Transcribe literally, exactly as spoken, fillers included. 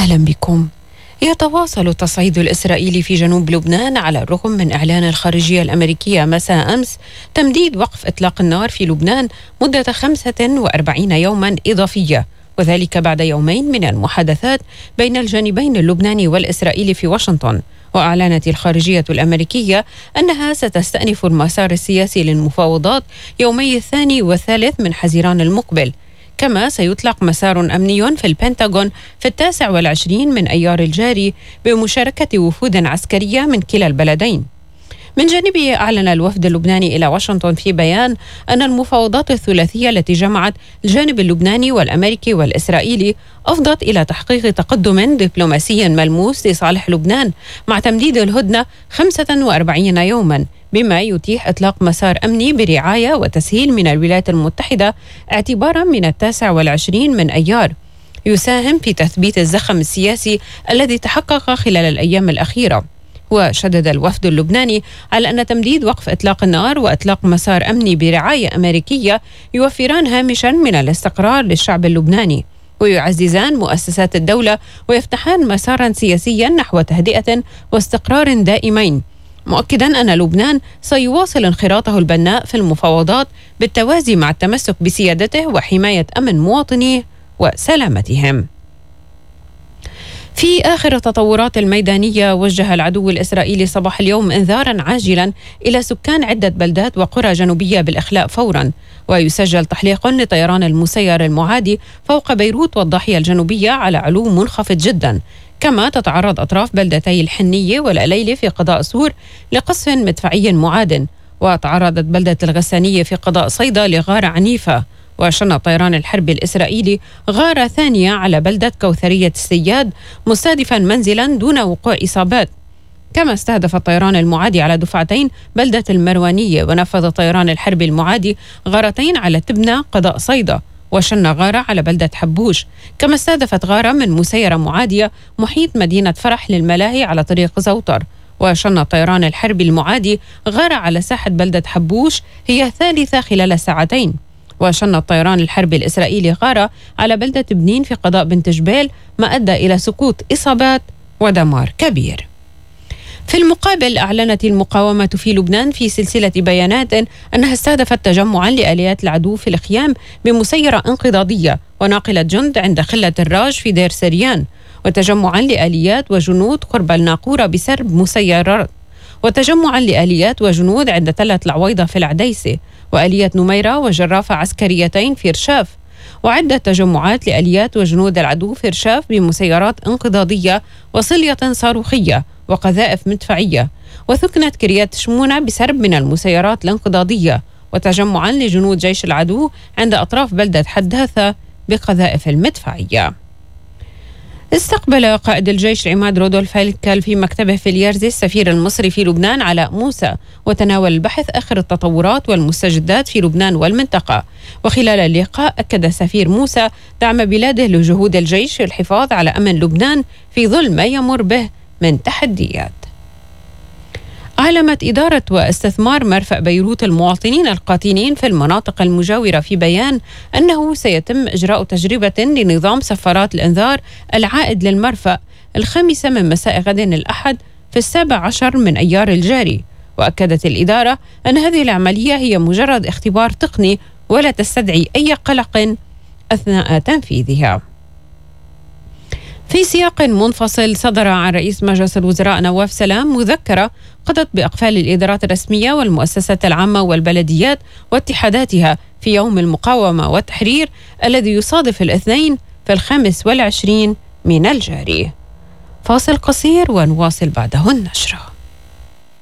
أهلا بكم. يتواصل التصعيد الإسرائيلي في جنوب لبنان على الرغم من إعلان الخارجية الأمريكية مساء أمس تمديد وقف إطلاق النار في لبنان مدة خمسة وأربعين يوما إضافية، وذلك بعد يومين من المحادثات بين الجانبين اللبناني والإسرائيلي في واشنطن. وأعلنت الخارجية الأمريكية أنها ستستأنف المسار السياسي للمفاوضات يومي الثاني والثالث من حزيران المقبل، كما سيطلق مسار أمني في البنتاغون في التاسع والعشرين من أيار الجاري بمشاركة وفود عسكرية من كلا البلدين. من جانبه أعلن الوفد اللبناني إلى واشنطن في بيان أن المفاوضات الثلاثية التي جمعت الجانب اللبناني والأمريكي والإسرائيلي أفضت إلى تحقيق تقدم دبلوماسي ملموس لصالح لبنان مع تمديد الهدنة خمسة وأربعين يوما، بما يتيح إطلاق مسار أمني برعاية وتسهيل من الولايات المتحدة اعتبارا من التاسع والعشرين من أيار، يساهم في تثبيت الزخم السياسي الذي تحقق خلال الأيام الأخيرة. وشدد الوفد اللبناني على أن تمديد وقف إطلاق النار وإطلاق مسار أمني برعاية أمريكية يوفران هامشا من الاستقرار للشعب اللبناني، ويعززان مؤسسات الدولة ويفتحان مسارا سياسيا نحو تهدئة واستقرار دائمين، مؤكدا أن لبنان سيواصل انخراطه البناء في المفاوضات بالتوازي مع التمسك بسيادته وحماية أمن مواطنيه وسلامتهم. في آخر التطورات الميدانية، وجه العدو الإسرائيلي صباح اليوم إنذارا عاجلا إلى سكان عدة بلدات وقرى جنوبية بالإخلاء فورا، ويسجل تحليق لطيران المسير المعادي فوق بيروت والضاحية الجنوبية على علو منخفض جدا. كما تتعرض أطراف بلدتي الحنية والأليلة في قضاء سور لقصف مدفعي معاد، وتعرضت بلدة الغسانية في قضاء صيدا لغارة عنيفة. وشن طيران الحرب الإسرائيلي غارة ثانية على بلدة كوثرية السياد مستهدفا منزلا دون وقوع إصابات. كما استهدف الطيران المعادي على دفعتين بلدة المروانية، ونفذ طيران الحرب المعادي غارتين على تبنى قضاء صيدا، وشن غارة على بلدة حبوش. كما استهدفت غارة من مسيرة معادية محيط مدينة فرح للملاهي على طريق زوطر. وشن طيران الحرب المعادي غارة على ساحة بلدة حبوش هي الثالثة خلال ساعتين. وشن الطيران الحربي الإسرائيلي غارة على بلدة بنين في قضاء بنت جبيل، ما أدى إلى سقوط إصابات ودمار كبير. في المقابل، أعلنت المقاومة في لبنان في سلسلة بيانات أنها استهدفت تجمعا لآليات العدو في الخيام بمسيرة انقضاضية وناقلة جند عند خلة الراج في دير سريان، وتجمعا لآليات وجنود قرب الناقورة بسرب مسيرات، وتجمعا لآليات وجنود عند تلة العويضة في العديسة، وآلية نميرة وجرافة عسكريتين في رشاف، وعدة تجمعات لآليات وجنود العدو في رشاف بمسيرات انقضاضية وصلية صاروخية وقذائف مدفعية، وثكنت كريات شمونة بسرب من المسيرات الانقضاضية، وتجمعا لجنود جيش العدو عند أطراف بلدة حداثة بقذائف المدفعية. استقبل قائد الجيش العماد رودولف هيكل في مكتبه في اليرزي السفير المصري في لبنان علاء موسى، وتناول البحث آخر التطورات والمستجدات في لبنان والمنطقة. وخلال اللقاء أكد سفير موسى دعم بلاده لجهود الجيش في الحفاظ على أمن لبنان في ظل ما يمر به من تحديات. أعلمت إدارة واستثمار مرفأ بيروت المواطنين القاطنين في المناطق المجاورة في بيان أنه سيتم إجراء تجربة لنظام سفارات الإنذار العائد للمرفأ الخامسة من مساء غد الأحد في السابع عشر من أيار الجاري. وأكدت الإدارة أن هذه العملية هي مجرد اختبار تقني ولا تستدعي أي قلق أثناء تنفيذها. في سياق منفصل، صدر عن رئيس مجلس الوزراء نواف سلام مذكرة قضت بأقفال الإدارات الرسمية والمؤسسات العامة والبلديات واتحاداتها في يوم المقاومة والتحرير الذي يصادف الاثنين في الخامس والعشرين من الجاري. فاصل قصير ونواصل بعده النشرة.